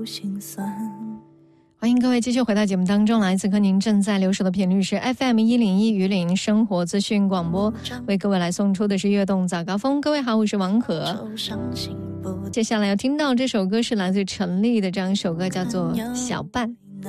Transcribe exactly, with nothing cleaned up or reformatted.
心酸。 欢迎各位继续回到节目当中来，此刻您正在留守的频率是 F M 一零一榆林生活资讯广播，为各位来送出的是悦动早高峰。各位好，我是王可。接下来要听到这首歌是来自陈粒的，这样一首歌叫做小半。